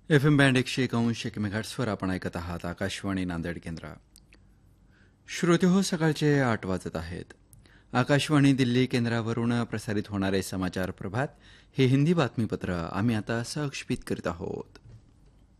FM band 101 मेगाहर्ट्झवर आपण ऐकत आहात आकाशवाणी नांदेड केंद्र. श्रोते हो, सकाळचे 8 वाजत आहेत. आकाशवाणी दिल्ली केंद्रावरून प्रसारित होणारे समाचार प्रभात हे हिंदी बातमीपत्र आम्ही आता सहक्षेपित करीत आहोत.